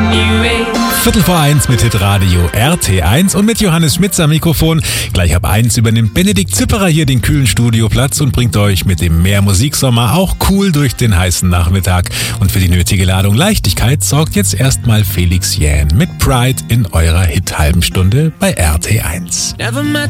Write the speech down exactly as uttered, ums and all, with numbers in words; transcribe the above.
Viertel vor eins mit Hitradio R T eins und mit Johannes Schmitz am Mikrofon. Gleich ab eins übernimmt Benedikt Zipperer hier den kühlen Studioplatz und bringt euch mit dem Mehr Musiksommer auch cool durch den heißen Nachmittag. Und für die nötige Ladung Leichtigkeit sorgt jetzt erstmal Felix Jähn mit Pride in eurer Hit-Halben Stunde bei R T eins.